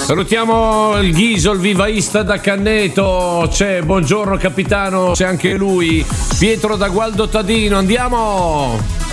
Salutiamo il Ghiso, il vivaista da Canneto. C'è, buongiorno capitano, c'è anche lui. Pietro da Gualdo Tadino, andiamo!